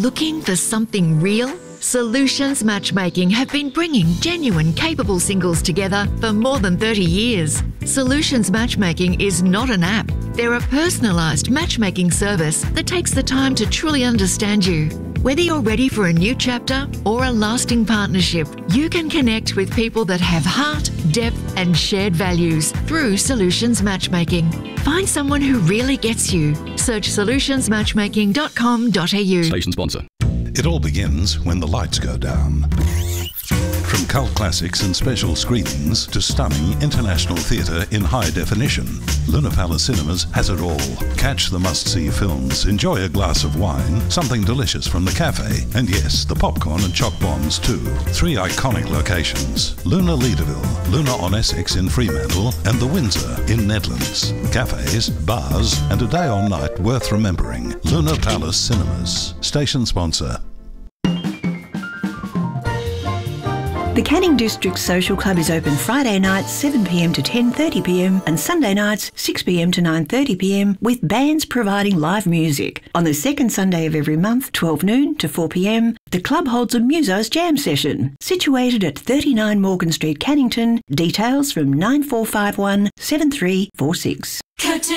Looking for something real? Solutions Matchmaking have been bringing genuine, capable singles together for more than 30 years. Solutions Matchmaking is not an app. They're a personalised matchmaking service that takes the time to truly understand you. Whether you're ready for a new chapter or a lasting partnership, you can connect with people that have heart, depth and shared values through Solutions Matchmaking. Find someone who really gets you. Search solutionsmatchmaking.com.au. Station sponsor. It all begins when the lights go down. From cult classics and special screenings to stunning international theatre in high definition, Luna Palace Cinemas has it all. Catch the must-see films, enjoy a glass of wine, something delicious from the cafe, and yes, the popcorn and choc bombs too. 3 iconic locations: Luna Leederville, Luna on Essex in Fremantle, and the Windsor in Nedlands. Cafes, bars, and a day or night worth remembering. Luna Palace Cinemas. Station sponsor. The Canning District Social Club is open Friday nights 7 p.m. to 10:30 p.m. and Sunday nights 6 p.m. to 9:30 p.m. with bands providing live music. On the second Sunday of every month, 12 noon to 4 p.m, the club holds a Musos Jam session. Situated at 39 Morgan Street, Cannington. Details from 9451 7346.